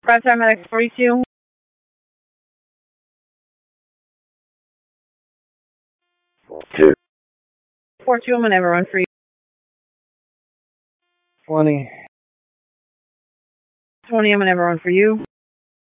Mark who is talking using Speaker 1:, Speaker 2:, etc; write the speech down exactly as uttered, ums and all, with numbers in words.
Speaker 1: Prime time at forty-two.
Speaker 2: Two.
Speaker 1: four two, I'm going to have a run for you.
Speaker 3: twenty.
Speaker 1: twenty, I'm going to have a run for you.